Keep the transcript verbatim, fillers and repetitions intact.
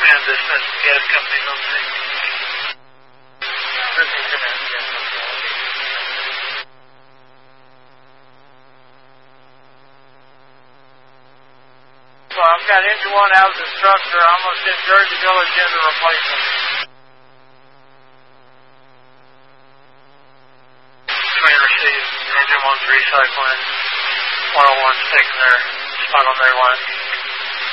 command dispatch to gas companies on scene. thirteen command, gas company. So I've got engine one out of the structure. I'm going to send Jersey Village in to replace them. Command received. Engine one's recycling. one oh one's taking their spot on their line.